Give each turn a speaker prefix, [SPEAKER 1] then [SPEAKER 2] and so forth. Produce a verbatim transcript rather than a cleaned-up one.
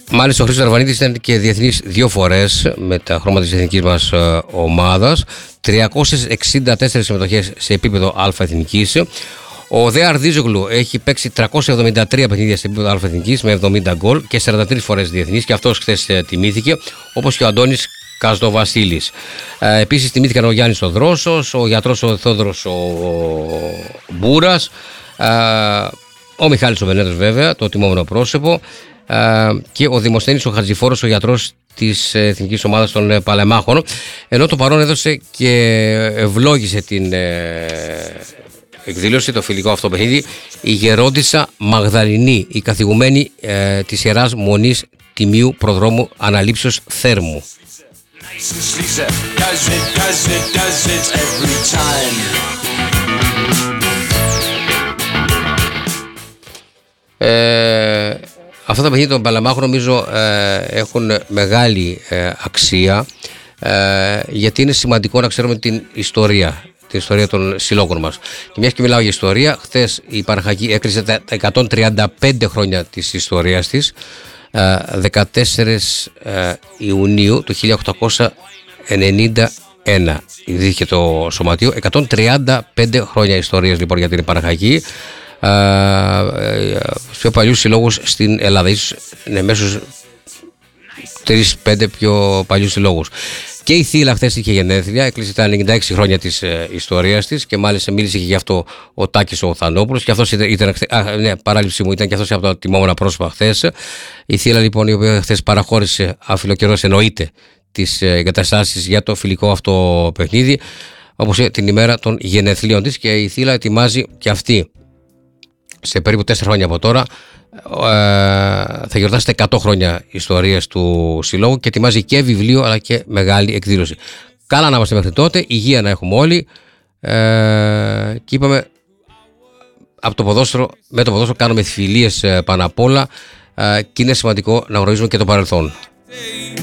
[SPEAKER 1] Μάλιστα, ο Χρήστος Αρβανίτης ήταν και διεθνής δύο φορές με τα χρώματα της εθνικής μας ε, ομάδας. τριακόσιες εξήντα τέσσερις συμμετοχές σε επίπεδο αλφα-εθνικής. Ο Δε Αρδίζογλου έχει παίξει τριακόσια εβδομήντα τρία παιχνίδια σε επίπεδο αλφα-εθνικής με εβδομήντα γκολ και σαράντα τρεις φορές διεθνής, και αυτός χθες ε, τιμήθηκε, όπως και ο Αντώνης Καζδοβασίλης. Ε, επίσης τιμήθηκαν ο Γιάννης ο Δρόσος, ο γιατρός ο Θόδωρος ο Μπούρας, ε, ο Μιχάλης ο Βενέτος βέβαια, το τιμόμενο πρόσωπο, ε, και ο Δημοσθένης ο Χατζηφόρος, ο γιατρός της εθνικής ομάδας των Παλεμάχων, ενώ το παρόν έδωσε και ευλόγησε την ε, εκδήλωση, το φιλικό αυτό παιχνίδι, η Γερόντισσα Μαγδαληνή, η καθηγουμένη ε, της Ιεράς Μονής Τιμίου Προδρόμου Αναλήψεως Θέρμου. Ε, αυτά τα παιχνίδια των Παλεμάχων νομίζω ε, έχουν μεγάλη ε, αξία, ε, γιατί είναι σημαντικό να ξέρουμε την ιστορία, την ιστορία των συλλόγων μας. Και μιας και μιλάω για ιστορία, χθες η Παναχαϊκή έκλεισε τα εκατόν τριάντα πέντε χρόνια της ιστορίας της, δεκατέσσερις Ιουνίου του χίλια οκτακόσια ενενήντα ένα ιδρύθηκε το σωματείο. Εκατόν τριάντα πέντε χρόνια ιστορίας λοιπόν για την Παναχαϊκή, στους πιο παλιούς συλλόγους στην Ελλάδα, ίσως είναι μέσω τρεις πέντε πιο παλιούς συλλόγους. Και η Θήλα χθες είχε γενέθλια, έκλεισε τα ενενήντα έξι χρόνια της ε, ιστορίας της, και μάλιστα μίλησε και γι' αυτό ο Τάκης ο Θανόπουλος, και αυτός ήταν, ήταν α, ναι, παράληψη μου, ήταν και αυτός από τα τιμόμενα πρόσωπα χθες. Η Θήλα λοιπόν, η οποία χθες παραχώρησε αφιλοκαιρός, εννοείται, τις ε, εγκαταστάσεις για το φιλικό αυτό παιχνίδι, όπως την ημέρα των γενεθλίων της, και η Θήλα ετοιμάζει και αυτή σε περίπου τέσσερα χρόνια από τώρα, θα γιορτάσει τα εκατό χρόνια ιστορίας του συλλόγου, και ετοιμάζει και βιβλίο αλλά και μεγάλη εκδήλωση. Καλά να είμαστε μέχρι τότε, υγεία να έχουμε όλοι, ε, και είπαμε από το ποδόσφαιρο, με το ποδόσφαιρο κάνουμε φιλίες πάνω απ' όλα, ε, και είναι σημαντικό να γνωρίζουμε και το παρελθόν.